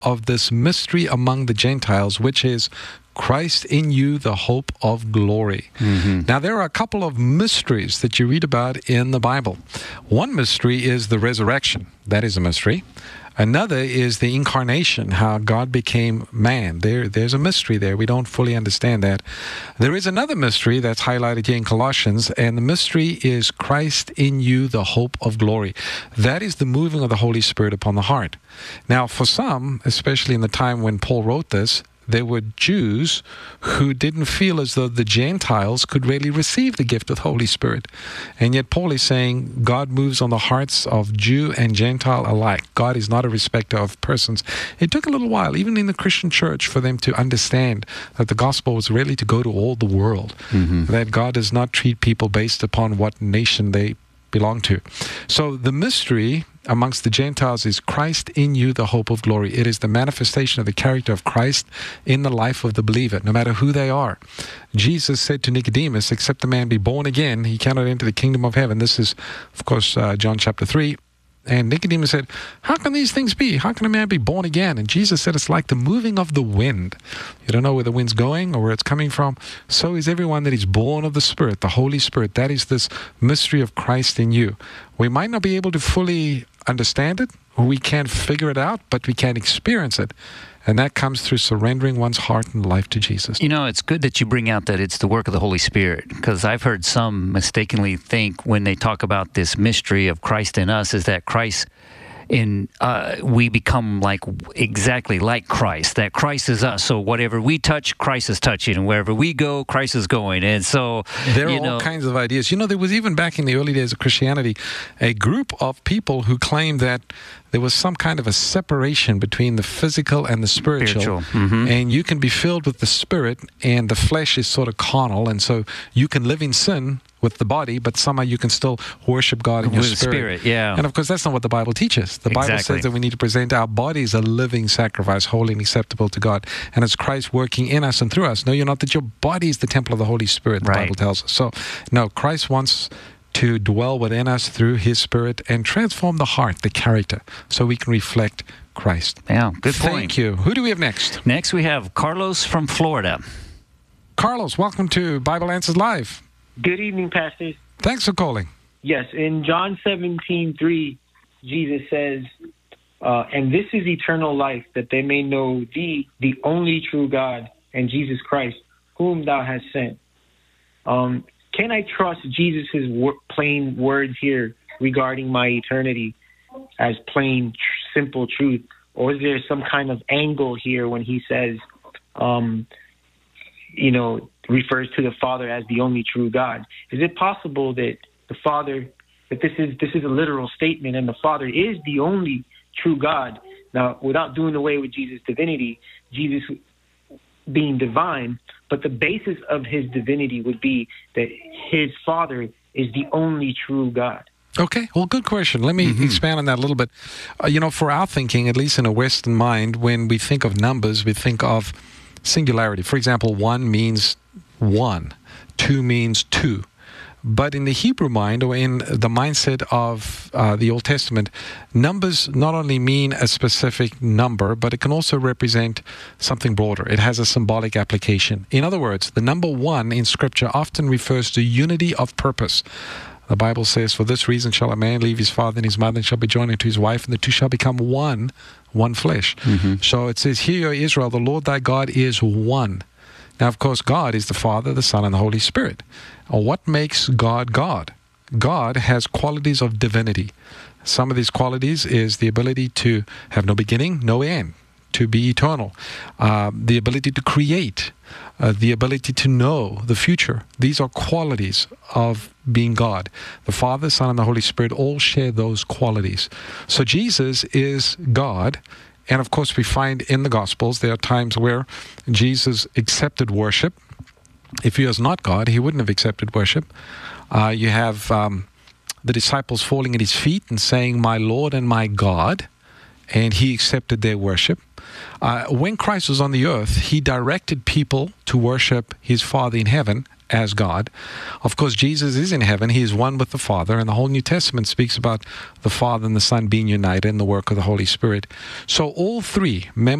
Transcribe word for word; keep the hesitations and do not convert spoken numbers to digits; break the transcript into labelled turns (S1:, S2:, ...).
S1: of this mystery among the Gentiles, which is Christ in you, the hope of glory. Mm-hmm. Now, there are a couple of mysteries that you read about in the Bible. One mystery is the resurrection. That is a mystery. Another is the incarnation, how God became man. There, there's a mystery there. We don't fully understand that. There is another mystery that's highlighted here in Colossians, and the mystery is Christ in you, the hope of glory. That is the moving of the Holy Spirit upon the heart. Now, for some, especially in the time when Paul wrote this, there were Jews who didn't feel as though the Gentiles could really receive the gift of the Holy Spirit. And yet Paul is saying God moves on the hearts of Jew and Gentile alike. God is not a respecter of persons. It took a little while, even in the Christian church, for them to understand that the gospel was really to go to all the world, mm-hmm. that God does not treat people based upon what nation they belong to. So the mystery amongst the Gentiles is Christ in you, the hope of glory. It is the manifestation of the character of Christ in the life of the believer, no matter who they are. Jesus said to Nicodemus, except the man be born again, he cannot enter the kingdom of heaven. This is, of course, uh, John chapter three. And Nicodemus said, how can these things be? How can a man be born again? And Jesus said, it's like the moving of the wind. You don't know where the wind's going or where it's coming from. So is everyone that is born of the Spirit, the Holy Spirit. That is this mystery of Christ in you. We might not be able to fully understand it, or we can't figure it out, but we can experience it. And that comes through surrendering one's heart and life to Jesus.
S2: You know, it's good that you bring out that it's the work of the Holy Spirit, because I've heard some mistakenly think when they talk about this mystery of Christ in us is that Christ in uh, we become like exactly like Christ, that Christ is us. So whatever we touch, Christ is touching, and wherever we go, Christ is going. And so
S1: there are
S2: you know,
S1: all kinds of ideas. You know, there was even back in the early days of Christianity, a group of people who claimed that there was some kind of a separation between the physical and the spiritual.
S2: spiritual. Mm-hmm.
S1: And you can be filled with the Spirit, and the flesh is sort of carnal. And so you can live in sin with the body, but somehow you can still worship God in your
S2: with
S1: spirit.
S2: spirit. Yeah.
S1: And of course, that's not what the Bible teaches. The Bible
S2: Exactly.
S1: says that we need to present our bodies a living sacrifice, holy and acceptable to God. And it's Christ working in us and through us. No, you're not, that your body is the temple of the Holy Spirit, the
S2: Right.
S1: Bible tells us. So, no, Christ wants to dwell within us through His Spirit and transform the heart, the character, so we can reflect Christ.
S2: Yeah, good point.
S1: Thank you. Who do we have next?
S2: Next, we have Carlos from Florida.
S1: Carlos, welcome to Bible Answers Live.
S3: Good evening, pastors.
S1: Thanks for calling.
S3: Yes, in John seventeen three, Jesus says, uh, and this is eternal life, that they may know thee, the only true God, and Jesus Christ, whom thou hast sent. Um, can I trust Jesus' wor- plain words here regarding my eternity as plain, tr- simple truth? Or is there some kind of angle here when he says, um, you know, refers to the Father as the only true God? Is it possible that the Father, that this is this is a literal statement and the Father is the only true God? Now, without doing away with Jesus' divinity, Jesus being divine, but the basis of his divinity would be that his Father is the only true God.
S1: Okay, well, good question. Let me mm-hmm. expand on that a little bit. Uh, you know, for our thinking, at least in a Western mind, when we think of numbers, we think of singularity. For example, one means one, two means two. But in the Hebrew mind, or in the mindset of uh, the Old Testament, numbers not only mean a specific number, but it can also represent something broader. It has a symbolic application. In other words, the number one in Scripture often refers to unity of purpose. The Bible says, for this reason shall a man leave his father and his mother and shall be joined unto his wife, and the two shall become one, one flesh. Mm-hmm. So it says, hear, O Israel, the Lord thy God is one. Now, of course, God is the Father, the Son, and the Holy Spirit. What makes God God? God has qualities of divinity. Some of these qualities is the ability to have no beginning, no end, to be eternal, uh, the ability to create, uh, the ability to know the future. These are qualities of being God. The Father, Son, and the Holy Spirit all share those qualities. So Jesus is God. And of course, we find in the Gospels, there are times where Jesus accepted worship. If he was not God, he wouldn't have accepted worship. Uh, you have um, the disciples falling at his feet and saying, my Lord and my God, and he accepted their worship. Uh, when Christ was on the earth, he directed people to worship his Father in heaven as God. Of course, Jesus is in heaven. He is one with the Father, and the whole New Testament speaks about the Father and the Son being united in the work of the Holy Spirit. So all three,